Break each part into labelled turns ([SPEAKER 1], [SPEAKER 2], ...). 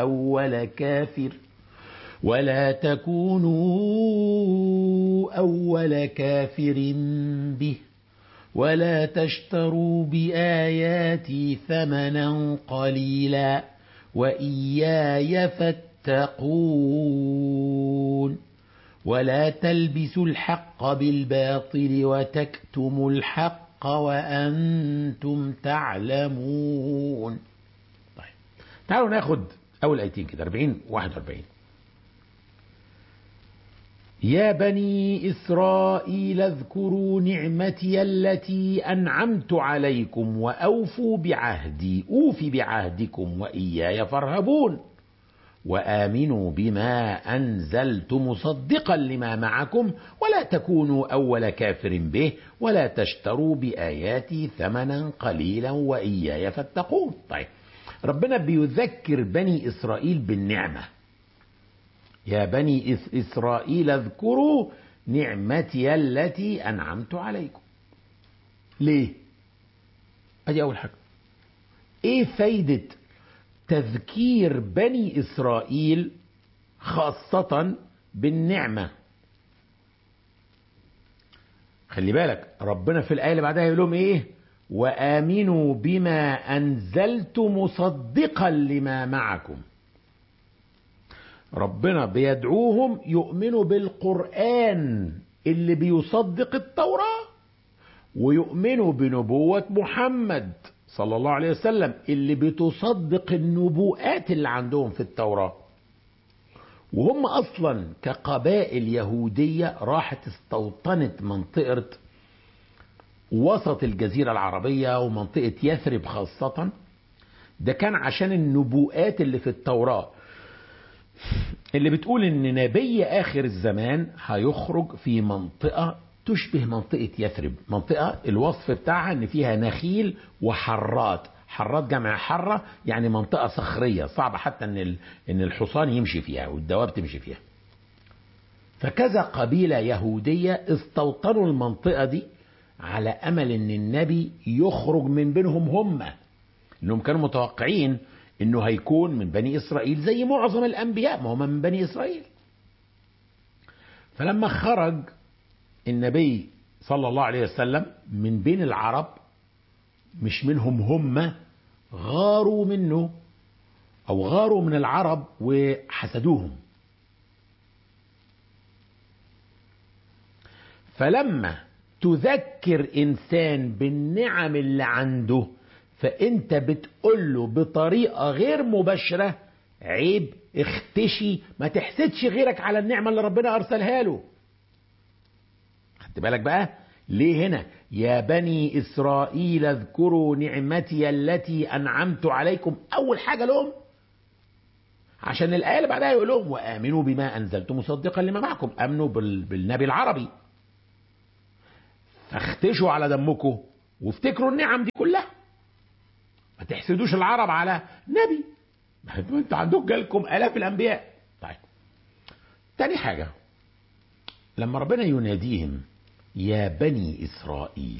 [SPEAKER 1] أول كافر به ولا تشتروا بآياتي ثمنا قليلا وإياي فاتقون ولا تلبسوا الحق بالباطل وتكتموا الحق وأنتم تعلمون. طيب تعالوا ناخد أول آيتين كده 40 41. يا بني إسرائيل اذكروا نعمتي التي أنعمت عليكم وأوفوا بعهدي أوف بعهدكم وإياي فارهبون وآمنوا بما أنزلت مصدقا لما معكم ولا تكونوا أول كافر به ولا تشتروا بآياتي ثمنا قليلا وإياي فاتقون. طيب ربنا بيذكر بني إسرائيل بالنعمة. يا بني إسرائيل اذكروا نعمتي التي أنعمت عليكم. ليه؟ أدي أول حاجة. إيه فايدة تذكير بني إسرائيل خاصة بالنعمة؟ خلي بالك ربنا في الآية اللي بعدها يقول لهم إيه؟ وآمنوا بما أنزلت مصدقا لما معكم. ربنا بيدعوهم يؤمنوا بالقرآن اللي بيصدق التوراة ويؤمنوا بنبوة محمد صلى الله عليه وسلم اللي بتصدق النبوءات اللي عندهم في التوراة. وهم أصلا كقبائل يهودية راحت استوطنت منطقة وسط الجزيرة العربية ومنطقة يثرب خاصة. ده كان عشان النبوءات اللي في التوراة اللي بتقول ان نبي اخر الزمان هيخرج في منطقة تشبه منطقة يثرب. منطقة الوصف بتاعها ان فيها نخيل وحرات. حرات جمع حرة يعني منطقة صخرية صعب حتى ان الحصان يمشي فيها والدواب تمشي فيها. فكذا قبيلة يهودية استوطنوا المنطقة دي على امل ان النبي يخرج من بينهم هم، انهم كانوا متوقعين انه هيكون من بني اسرائيل زي معظم الانبياء، ما هم من بني اسرائيل. فلما خرج النبي صلى الله عليه وسلم من بين العرب مش منهم هم، غاروا منه او غاروا من العرب وحسدوهم. فلما تذكر انسان بالنعم اللي عنده فانت بتقوله بطريقة غير مباشرة عيب، اختشي، ما تحسدش غيرك على النعمة اللي ربنا ارسلها له. خدت بالك بقى ليه هنا يا بني اسرائيل اذكروا نعمتي التي انعمت عليكم؟ اول حاجة لهم عشان الآية اللي بعدها يقول لهم وآمنوا بما أنزلت مصدقا لما معكم. آمنوا بالنبي العربي، فاختشوا على دمكم وافتكروا النعم دي كلها. ما تحسدوش العرب على نبي، انتوا عندكم جالكم آلاف الأنبياء. طيب تاني حاجة لما ربنا يناديهم يا بني إسرائيل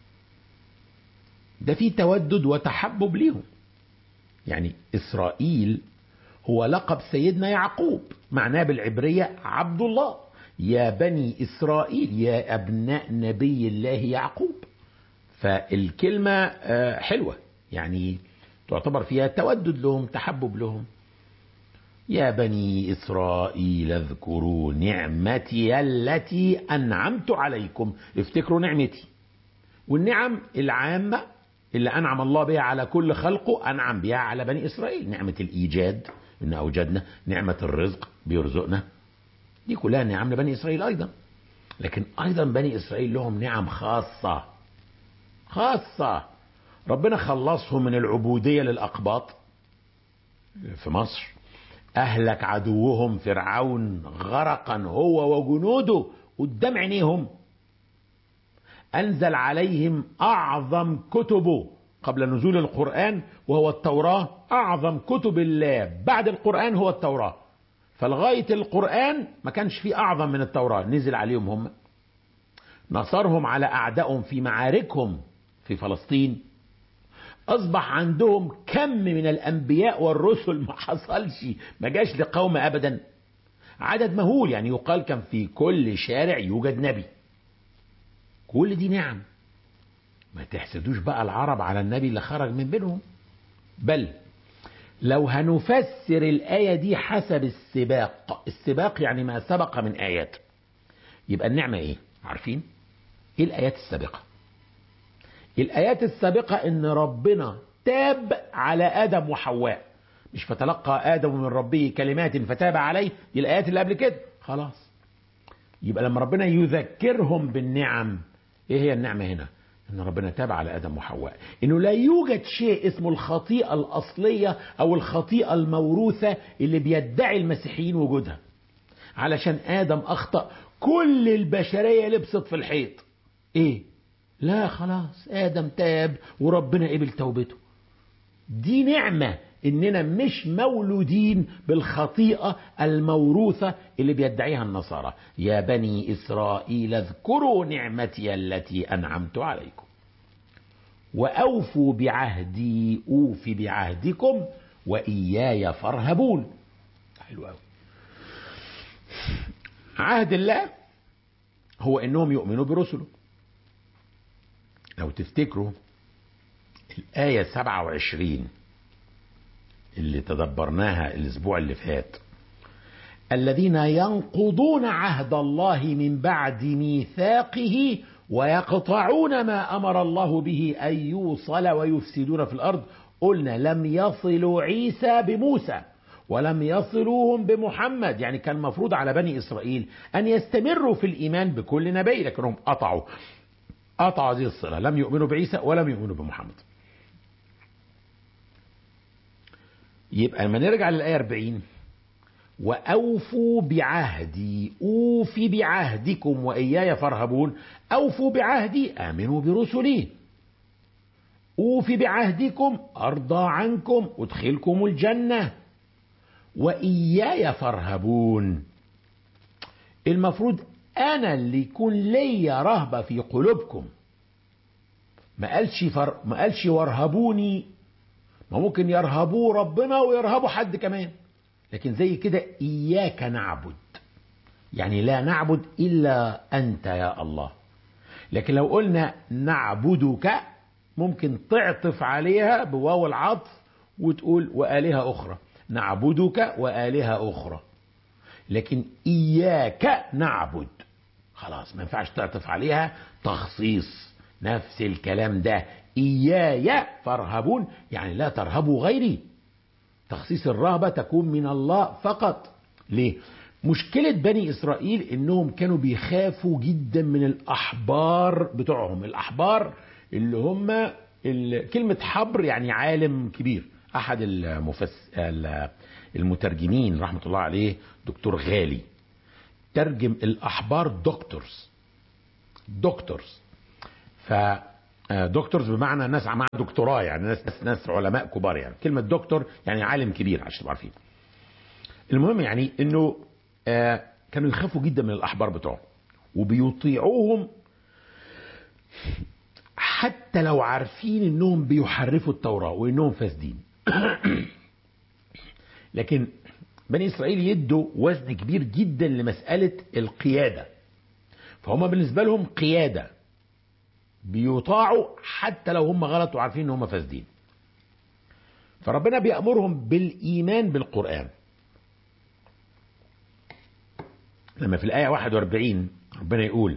[SPEAKER 1] ده في تودد وتحبب ليهم. يعني إسرائيل هو لقب سيدنا يعقوب، معناه بالعبرية عبد الله. يا بني إسرائيل يا أبناء نبي الله يعقوب. فالكلمة حلوة يعني تعتبر فيها تودد لهم تحبب لهم. يا بني إسرائيل اذكروا نعمتي التي أنعمت عليكم. افتكروا نعمتي، والنعم العامة اللي أنعم الله بها على كل خلقه أنعم بها على بني إسرائيل. نعمة الإيجاد إن أوجدنا، نعمة الرزق بيرزقنا، دي كلها نعم لبني إسرائيل أيضا. لكن أيضا بني إسرائيل لهم نعم خاصة. ربنا خلصهم من العبودية للأقباط في مصر، أهلك عدوهم فرعون غرقا هو وجنوده قدام عينيهم، أنزل عليهم أعظم كتبه قبل نزول القرآن وهو التوراة. أعظم كتب الله بعد القرآن هو التوراة، فلغاية القرآن ما كانش فيه أعظم من التوراة. نزل عليهم هم، نصرهم على أعدائهم في معاركهم في فلسطين، أصبح عندهم كم من الأنبياء والرسل ما حصلش، ما جاش لقوم أبدا، عدد مهول. يعني يقال كان في كل شارع يوجد نبي. كل دي نعم. ما تحسدوش بقى العرب على النبي اللي خرج من بينهم. بل لو هنفسر الآية دي حسب السباق يعني ما سبق من آيات، يبقى النعمة ايه؟ عارفين ايه الآيات السابقة؟ الآيات السابقة ان ربنا تاب على آدم وحواء، مش فتلقى آدم من ربه كلمات فتاب عليه، دي الآيات اللي قبل كده خلاص. يبقى لما ربنا يذكرهم بالنعم، ايه هي النعمة هنا؟ ان ربنا تاب على آدم وحواء، انه لا يوجد شيء اسمه الخطيئة الأصلية او الخطيئة الموروثة اللي بيدعي المسيحيين وجودها. علشان آدم أخطأ كل البشرية لبست في الحيط. ايه؟ لا خلاص، آدم تاب وربنا قبل توبته. دي نعمة اننا مش مولودين بالخطيئة الموروثة اللي بيدعيها النصارى. يا بني إسرائيل اذكروا نعمتي التي أنعمت عليكم وأوفوا بعهدي أوف بعهدكم وإياي فارهبون. حلو قوي. عهد الله هو انهم يؤمنوا برسله. لو تفتكروا الآية 27 اللي تدبرناها الأسبوع اللي فات، الذين ينقضون عهد الله من بعد ميثاقه ويقطعون ما أمر الله به أن يوصل ويفسدون في الأرض. قلنا لم يصلوا عيسى بموسى ولم يصلوهم بمحمد، يعني كان مفروض على بني إسرائيل أن يستمروا في الإيمان بكل نبي، لكنهم قطعوا هذه الصلة، لم يؤمنوا بعيسى ولم يؤمنوا بمحمد. يبقى لما نرجع للآية 40، وأوفوا بعهدي أوف بعهدكم وإياي فارهبون. أوفوا بعهدي آمنوا برسلي، أوف بعهدكم أرضى عنكم أدخلكم الجنة، وإياي فارهبون. المفروض أنا اللي يكون ليا رهبة في قلوبكم. ما قالش وارهبوني، ما ممكن يرهبوا ربنا ويرهبوا حد كمان. لكن زي كده إياك نعبد، يعني لا نعبد إلا أنت يا الله. لكن لو قلنا نعبدك ممكن تعطف عليها بواو العطف وتقول وآلهة أخرى، نعبدك وآلهة أخرى. لكن إياك نعبد خلاص ما ينفعش تعطف عليها تخصيص. نفس الكلام ده إياي فارهبون، يعني لا ترهبوا غيري. تخصيص الرهبة تكون من الله فقط. ليه؟ مشكلة بني إسرائيل إنهم كانوا بيخافوا جدا من الأحبار بتوعهم. الأحبار اللي هم كلمة حبر يعني عالم كبير. أحد المترجمين رحمة الله عليه دكتور غالي ترجم الأحبار دكتورز. دكتورز بمعنى ناس معاها دكتوراه، يعني ناس علماء كبار. يعني كلمة دكتور يعني عالم كبير عشان تبقوا عارفين. المهم يعني انه كانوا يخافوا جدا من الأحبار بتوعهم وبيطيعوهم حتى لو عارفين انهم بيحرفوا التوراة وانهم فاسدين. لكن بني إسرائيل يدوا وزن كبير جدا لمسألة القيادة، فهم بالنسبة لهم قيادة بيطاعوا حتى لو هم غلط وعارفين ان هم فاسدين. فربنا بيأمرهم بالإيمان بالقرآن. لما في الآية 41 ربنا يقول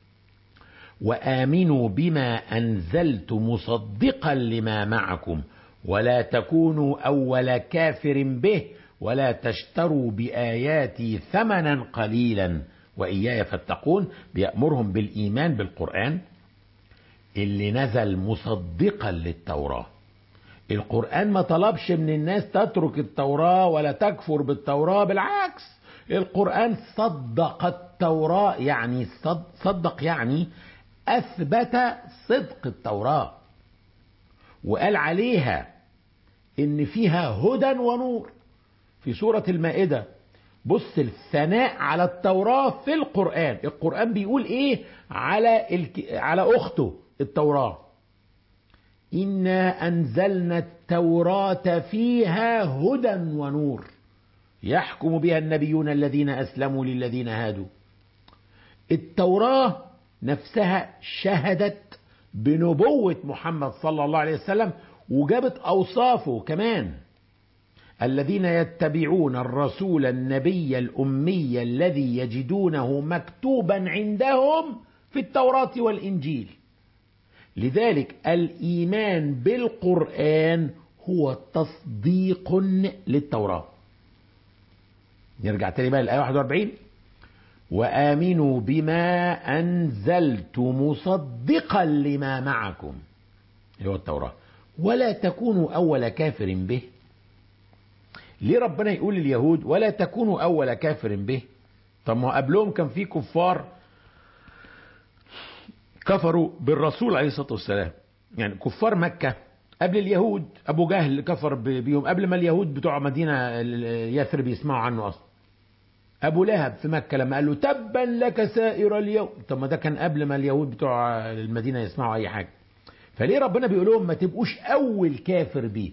[SPEAKER 1] وآمنوا بما أنزلت مصدقا لما معكم ولا تكونوا أول كافر به ولا تشتروا بآياتي ثمنا قليلا وإياي فاتقون. بيأمرهم بالإيمان بالقرآن اللي نزل مصدقا للتوراة. القرآن ما طلبش من الناس تترك التوراة ولا تكفر بالتوراة، بالعكس القرآن صدق التوراة، يعني صدق يعني أثبت صدق التوراة وقال عليها إن فيها هدى ونور. في سورة المائدة بص الثناء على التوراة في القرآن. القرآن بيقول إيه على أخته التوراة؟ إنا أنزلنا التوراة فيها هدى ونور يحكم بها النبيون الذين أسلموا للذين هادوا. التوراة نفسها شهدت بنبوة محمد صلى الله عليه وسلم وجابت أوصافه كمان. الذين يتبعون الرسول النبي الأمي الذي يجدونه مكتوبا عندهم في التوراة والإنجيل. لذلك الإيمان بالقرآن هو تصديق للتوراة. نرجع تاني بقى للآية 41: وآمنوا بما أنزلت مصدقا لما معكم، اللي هو التوراة، ولا تكونوا أول كافر به. ليه ربنا يقول لليهود ولا تكونوا أول كافر به؟ طب ما قبلهم كان في كفار كفروا بالرسول عليه الصلاة والسلام، يعني كفار مكة قبل اليهود. أبو جهل كفر بيهم قبل ما اليهود بتوع مدينة يثرب يسمعوا عنه أصلا. أبو لهب في مكة لما قال له تبا لك سائر اليوم، طب ما ده كان قبل ما اليهود بتوع المدينة يسمعوا أي حاجة. فليه ربنا بيقول لهم ما تبقوش أول كافر بيه؟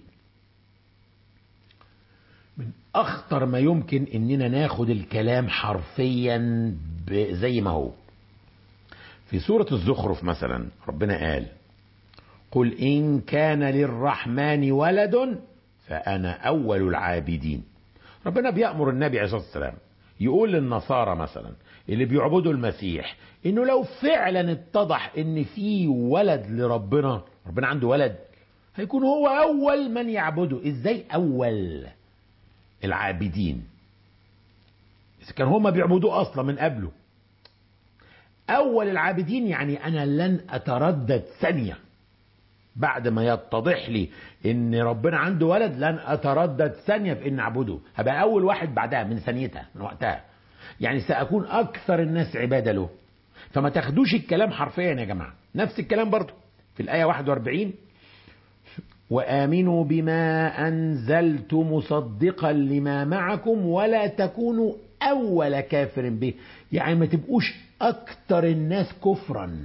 [SPEAKER 1] من أخطر ما يمكن إننا ناخد الكلام حرفيا زي ما هو. في سورة الزخرف مثلا ربنا قال: قل إن كان للرحمن ولد فأنا أول العابدين. ربنا بيأمر النبي عليه الصلاة والسلام يقول للنصارى مثلا اللي بيعبدوا المسيح إنه لو فعلا اتضح إن في ولد لربنا، ربنا عنده ولد، هيكون هو أول من يعبده. إزاي أول العابدين؟ إذا كان هما بيعبدوه أصلا من قبله. أول العابدين يعني أنا لن أتردد ثانية بعد ما يتضح لي إن ربنا عنده ولد، لن أتردد ثانية في إن أعبده، هبقى أول واحد بعدها من ثانيتها من وقتها. يعني سأكون أكثر الناس عبادة له. فما تاخدوش الكلام حرفيا يا جماعة. نفس الكلام برضو في الآية 41: وآمنوا بما أنزلت مصدقا لما معكم ولا تكونوا أول كافر به. يعني ما تبقوش أكثر الناس كفرا.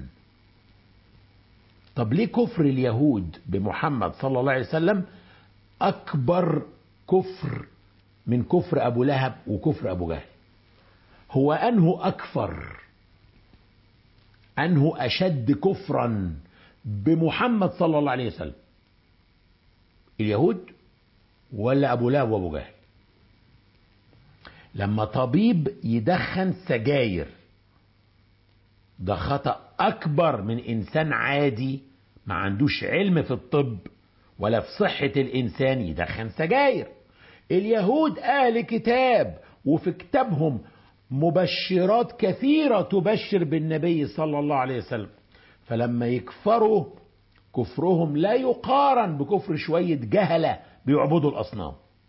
[SPEAKER 1] طب ليه كفر اليهود بمحمد صلى الله عليه وسلم أكبر كفر من كفر أبو لهب وكفر أبو جهل؟ هو أنه أكفر، أنه أشد كفرا بمحمد صلى الله عليه وسلم، اليهود ولا أبو لهب وأبو جهل؟ لما طبيب يدخن سجاير ده خطأ أكبر من إنسان عادي ما عندوش علم في الطب ولا في صحة الإنسان يدخن سجاير. اليهود أهل كتاب وفي كتابهم مبشرات كثيرة تبشر بالنبي صلى الله عليه وسلم، فلما يكفروا كفرهم لا يقارن بكفر شوية جهلة بيعبدوا الأصنام.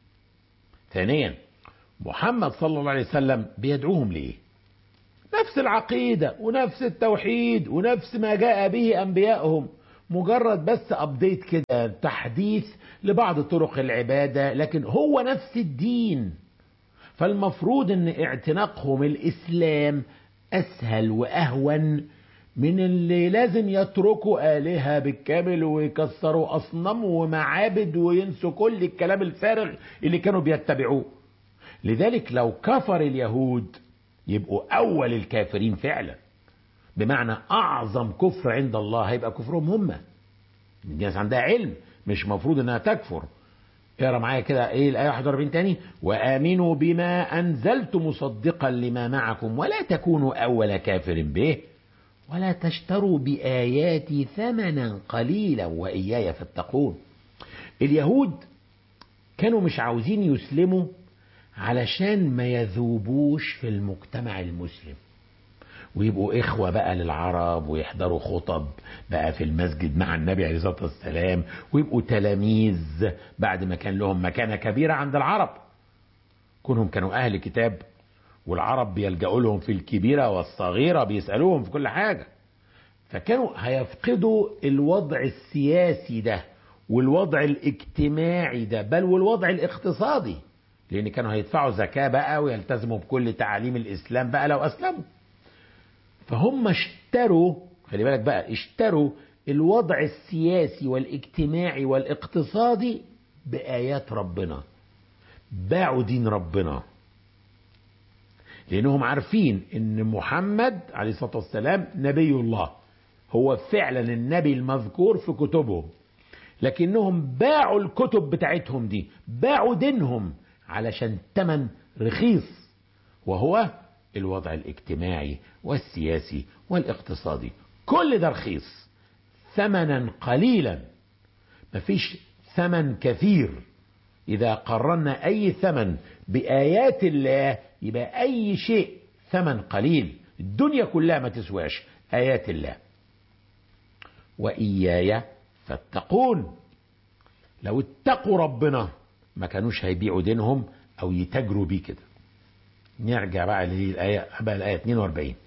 [SPEAKER 1] ثانيا محمد صلى الله عليه وسلم بيدعوهم ليه؟ نفس العقيدة ونفس التوحيد ونفس ما جاء به أنبيائهم، مجرد بس أبديت كده، تحديث لبعض طرق العبادة، لكن هو نفس الدين. فالمفروض ان اعتناقهم الإسلام أسهل وأهون من اللي لازم يتركوا آلهة بالكامل ويكسروا أصنام ومعابد وينسوا كل الكلام الفارغ اللي كانوا بيتبعوه. لذلك لو كفر اليهود يبقوا أول الكافرين فعلا، بمعنى أعظم كفر عند الله هيبقى كفرهم هم. الناس عندها علم، مش مفروض انها تكفر. اقرا معايا كده ايه الآية 41 تاني: وآمنوا بما أنزلت مصدقا لما معكم ولا تكونوا أول كافر به ولا تشتروا بآياتي ثمنا قليلا وإياي فاتقون. اليهود كانوا مش عاوزين يسلموا علشان ما يذوبوش في المجتمع المسلم ويبقوا إخوة بقى للعرب ويحضروا خطب بقى في المسجد مع النبي عليه الصلاة والسلام ويبقوا تلاميذ بعد ما كان لهم مكانة كبيرة عند العرب. كونهم كانوا أهل كتاب والعرب بيلجأوا لهم في الكبيرة والصغيرة، بيسألوهم في كل حاجة، فكانوا هيفقدوا الوضع السياسي ده والوضع الاجتماعي ده، بل والوضع الاقتصادي، لأن كانوا هيدفعوا زكاة بقى ويلتزموا بكل تعاليم الإسلام بقى لو أسلموا. فهم اشتروا، خلي بالك بقى، اشتروا الوضع السياسي والاجتماعي والاقتصادي بآيات ربنا، باعوا دين ربنا، لأنهم عارفين أن محمد عليه الصلاة والسلام نبي الله، هو فعلا النبي المذكور في كتبهم، لكنهم باعوا الكتب بتاعتهم دي، باعوا دينهم علشان تمن رخيص، وهو الوضع الاجتماعي والسياسي والاقتصادي، كل ده رخيص، ثمنا قليلا، مفيش ثمن كثير. إذا قررنا أي ثمن بآيات الله يبقى أي شيء ثمن قليل، الدنيا كلها ما تسواش آيات الله. وإياي فاتقون، لو اتقوا ربنا ما كانوش هيبيعوا دينهم أو يتاجروا بيه كده. نرجع بقى للآية، بقى الآية 42.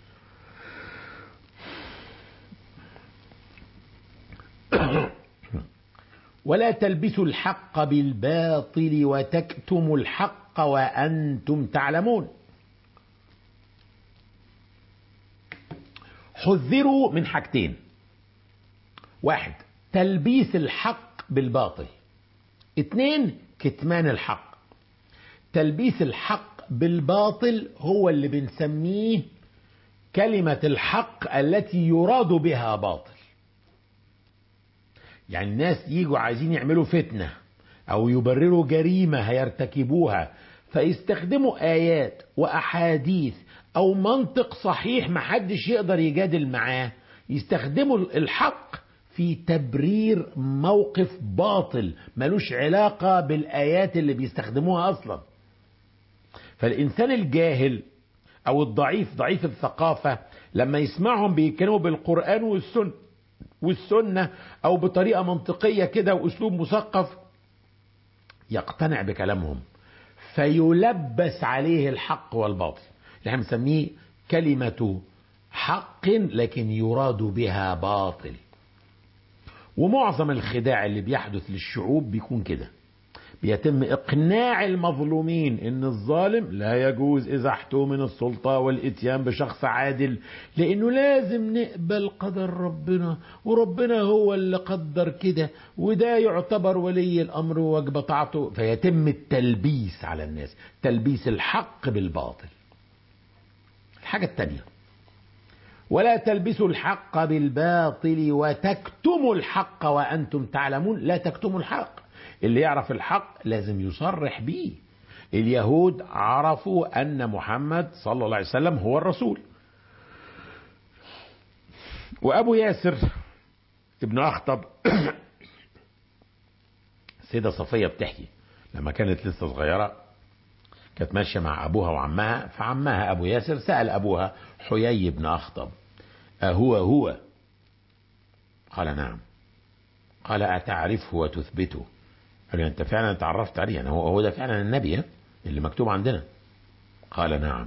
[SPEAKER 1] ولا تلبسوا الحق بالباطل وتكتموا الحق وأنتم تعلمون. حذروا من حاجتين: واحد، تلبيس الحق بالباطل، اتنين، كتمان الحق. تلبيس الحق بالباطل هو اللي بنسميه كلمة الحق التي يراد بها باطل. يعني الناس يجوا عايزين يعملوا فتنة أو يبرروا جريمة هيرتكبوها، فيستخدموا آيات وأحاديث أو منطق صحيح محدش يقدر يجادل معاه، يستخدموا الحق في تبرير موقف باطل ملوش علاقة بالآيات اللي بيستخدموها أصلا. فالإنسان الجاهل أو الضعيف، ضعيف الثقافة، لما يسمعهم بيتكلموا بالقرآن والسنة أو بطريقة منطقية كده وأسلوب مثقف، يقتنع بكلامهم فيلبس عليه الحق والباطل، اللي احنا بنسميه كلمة حق لكن يراد بها باطل. ومعظم الخداع اللي بيحدث للشعوب بيكون كده، بيتم إقناع المظلومين إن الظالم لا يجوز إزاحته من السلطة والإتيان بشخص عادل، لأنه لازم نقبل قدر ربنا، وربنا هو اللي قدر كده، وده يعتبر ولي الأمر ووجب طاعته. فيتم التلبيس على الناس، تلبيس الحق بالباطل. الحاجة التانية: ولا تلبسوا الحق بالباطل وتكتموا الحق وأنتم تعلمون. لا تكتموا الحق، اللي يعرف الحق لازم يصرح بيه. اليهود عرفوا أن محمد صلى الله عليه وسلم هو الرسول. وأبو ياسر ابن أخطب السيدة صفية بتحكي لما كانت لسه صغيرة، كانت ماشية مع أبوها وعمها، فعمها أبو ياسر سأل أبوها حيي بن أخطب: أهو؟ قال: نعم. قال: أتعرفه وتثبته؟ قال: أنت فعلا تعرفت عليه، يعني هو ده فعلا النبي اللي مكتوب عندنا؟ قال: نعم.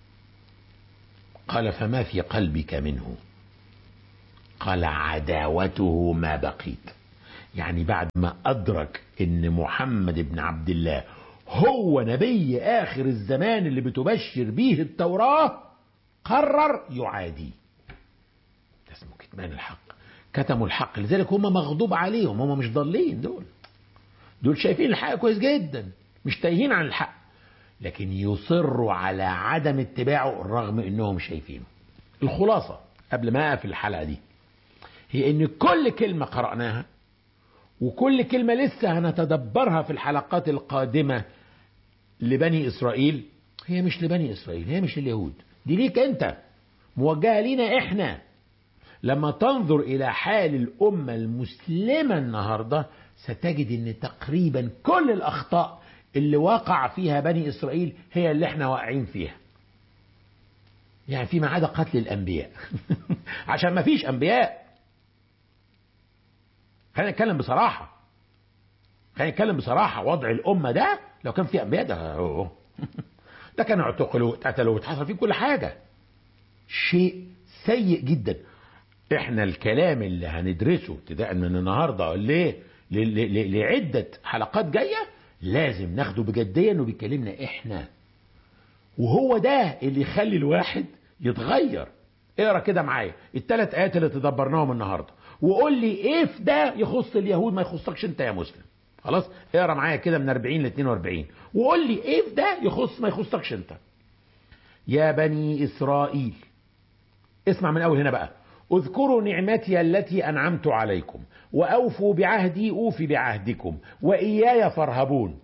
[SPEAKER 1] قال: فما في قلبك منه؟ قال: عداوته ما بقيت. يعني بعد ما أدرك إن محمد بن عبد الله هو نبي آخر الزمان اللي بتبشر به التوراة، قرر يعادي. ده اسمه كتمان الحق، كتموا الحق. لذلك هم مغضوب عليهم، هم مش ضالين، دول شايفين الحق كويس جدا، مش تايهين عن الحق، لكن يصروا على عدم اتباعه رغم انهم شايفينه. الخلاصة قبل ما اقف الحلقة دي هي ان كل كلمة قرأناها وكل كلمة لسه هنتدبرها في الحلقات القادمة لبني إسرائيل، هي مش لبني إسرائيل، هي مش اليهود، دي ليك أنت، موجهة لينا إحنا. لما تنظر إلى حال الأمة المسلمة النهاردة ستجد أن تقريبا كل الأخطاء اللي وقع فيها بني إسرائيل هي اللي احنا واقعين فيها، يعني فيما عدا قتل الأنبياء عشان ما فيش أنبياء. خلينا نتكلم بصراحة، وضع الأمة ده لو كان فيه أنبياء ده كانوا اعتقلوا اتقتلوا واتحصل فيه كل حاجة، شيء سيء جدا. احنا الكلام اللي هندرسه ابتداء من النهارده لعدة حلقات جاية لازم ناخده بجدية انه بيكلمنا احنا، وهو ده اللي يخلي الواحد يتغير. اقرا كده معايا ال3 آيات اللي تدبرناهم النهارده: وقول لي ايه في ده يخص اليهود ما يخصكش انت يا مسلم. خلاص، اقرا معايا كده من 40 ل 42 وقول لي ايه في ده يخص ما يخصكش انت. يا بني إسرائيل، اسمع من أول هنا بقى. اذكروا نعمتي التي أنعمت عليكم وأوفوا بعهدي أوفي بعهدكم وإياي فارهبون.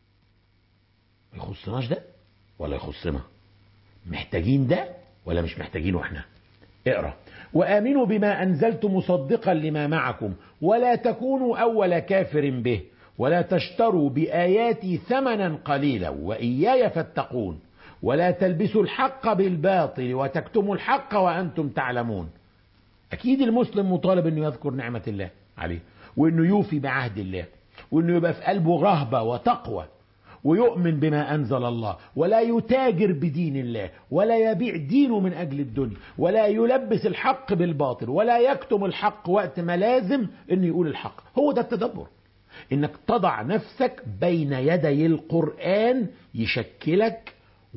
[SPEAKER 1] ما يخصناش ده ولا يخصنا؟ محتاجين ده ولا مش محتاجينه احنا؟ اقرأ. وآمنوا بما أنزلت مصدقا لما معكم ولا تكونوا أول كافر به ولا تشتروا بآياتي ثمنا قليلا وإياي فاتقون ولا تلبسوا الحق بالباطل وتكتموا الحق وأنتم تعلمون. أكيد المسلم مطالب أنه يذكر نعمة الله عليه وأنه يوفي بعهد الله وأنه يبقى في قلبه رهبة وتقوى ويؤمن بما أنزل الله ولا يتاجر بدين الله ولا يبيع دينه من أجل الدنيا ولا يلبس الحق بالباطل ولا يكتم الحق وقت ما لازم أنه يقول الحق. هو ده التدبر، أنك تضع نفسك بين يدي القرآن يشكلك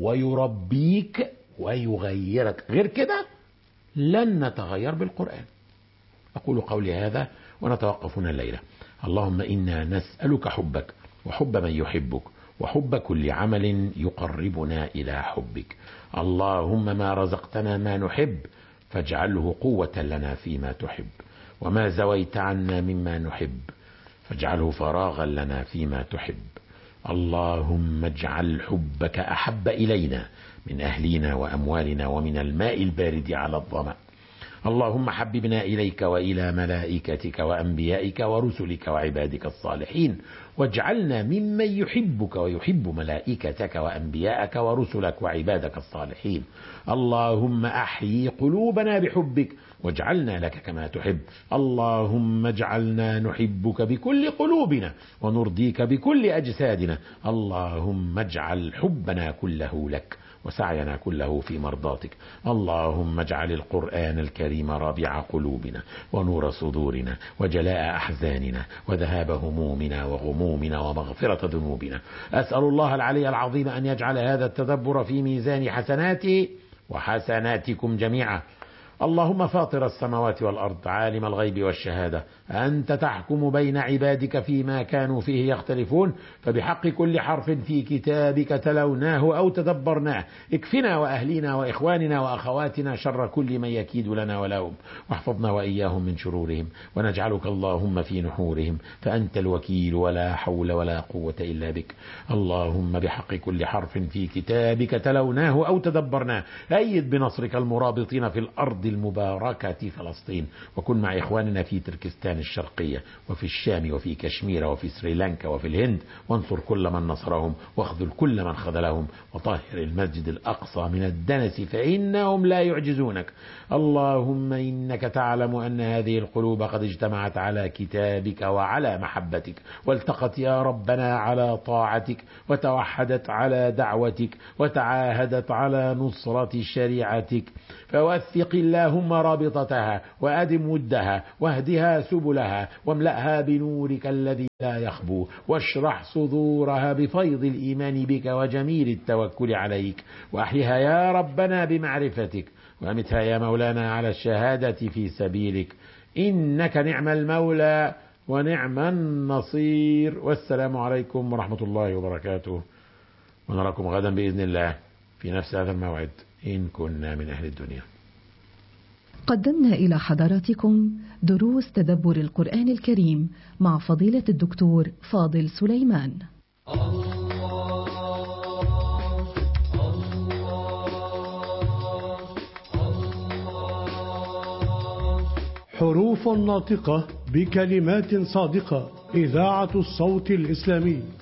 [SPEAKER 1] ويربيك ويغيرك. غير كده لن نتغير بالقرآن. أقول قولي هذا ونتوقف هنا الليلة. اللهم إنا نسألك حبك وحب من يحبك وحب كل عمل يقربنا إلى حبك. اللهم ما رزقتنا ما نحب فاجعله قوة لنا فيما تحب وما زويت عنا مما نحب فاجعله فراغا لنا فيما تحب. اللهم اجعل حبك أحب إلينا من أهلنا وأموالنا ومن الماء البارد على الظمأ. اللهم حببنا إليك وإلى ملائكتك وأنبيائك ورسلك وعبادك الصالحين واجعلنا ممن يحبك ويحب ملائكتك وأنبيائك ورسلك وعبادك الصالحين. اللهم أحيي قلوبنا بحبك واجعلنا لك كما تحب. اللهم اجعلنا نحبك بكل قلوبنا ونرضيك بكل أجسادنا. اللهم اجعل حبنا كله لك وسعينا كله في مرضاتك. اللهم اجعل القرآن الكريم ربيع قلوبنا ونور صدورنا وجلاء أحزاننا وذهاب همومنا وغمومنا ومغفرة ذنوبنا. أسأل الله العلي العظيم أن يجعل هذا التدبر في ميزان حسناتي وحسناتكم جميعا. اللهم فاطر السماوات والأرض عالم الغيب والشهادة أنت تحكم بين عبادك فيما كانوا فيه يختلفون فبحق كل حرف في كتابك تلوناه أو تدبرناه اكفنا وأهلنا وإخواننا وأخواتنا شر كل من يكيد لنا ولهم واحفظنا وإياهم من شرورهم ونجعلك اللهم في نحورهم فأنت الوكيل ولا حول ولا قوة إلا بك. اللهم بحق كل حرف في كتابك تلوناه أو تدبرناه أيد بنصرك المرابطين في الأرض المباركة فلسطين وكن مع إخواننا في تركستان الشرقية وفي الشام وفي كشمير وفي سريلانكا وفي الهند وانصر كل من نصرهم واخذل كل من خذلهم وطهر المسجد الأقصى من الدنس فإنهم لا يعجزونك. اللهم إنك تعلم أن هذه القلوب قد اجتمعت على كتابك وعلى محبتك والتقت يا ربنا على طاعتك وتوحدت على دعوتك وتعاهدت على نصرة شريعتك فوثق اللهم رابطتها وأدم ودها واهدها سبلها واملأها بنورك الذي لا يخبو واشرح صدورها بفيض الإيمان بك وجميل التوكل عليك وأحيها يا ربنا بمعرفتك وأمتها يا مولانا على الشهادة في سبيلك إنك نعم المولى ونعم النصير. والسلام عليكم ورحمة الله وبركاته ونراكم غدا بإذن الله في نفس هذا الموعد إن كنا من أهل الدنيا.
[SPEAKER 2] قدمنا إلى حضراتكم دروس تدبر القرآن الكريم مع فضيلة الدكتور فاضل سليمان.
[SPEAKER 3] حروف ناطقة بكلمات صادقة. إذاعة الصوت الإسلامي.